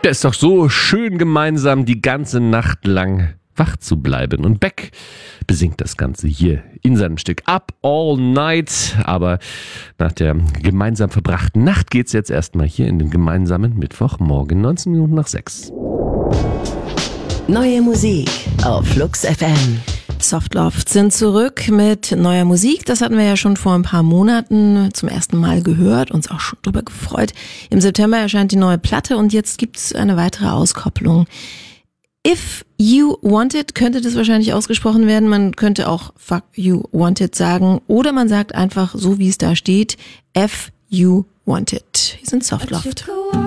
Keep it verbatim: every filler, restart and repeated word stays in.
Der ist doch so schön gemeinsam die ganze Nacht lang wach zu bleiben. Und Beck besingt das Ganze hier in seinem Stück Up All Night. Aber nach der gemeinsam verbrachten Nacht geht's jetzt erstmal hier in den gemeinsamen Mittwochmorgen, neunzehn Minuten nach sechs. Neue Musik auf Flux F M. Softloft sind zurück mit neuer Musik. Das hatten wir ja schon vor ein paar Monaten zum ersten Mal gehört, uns auch schon drüber gefreut. Im September erscheint die neue Platte und jetzt gibt's eine weitere Auskopplung. If You Want It könnte das wahrscheinlich ausgesprochen werden. Man könnte auch Fuck You Want It sagen oder man sagt einfach so, wie es da steht, F You Want It. Hier sind Softloft.